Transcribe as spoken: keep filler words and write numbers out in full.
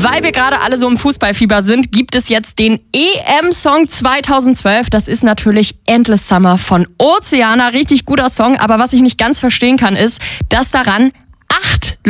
Weil wir gerade alle so im Fußballfieber sind, gibt es jetzt den E M-Song zweitausendzwölf. Das ist natürlich Endless Summer von Oceana. Richtig guter Song, aber was ich nicht ganz verstehen kann, ist, dass daran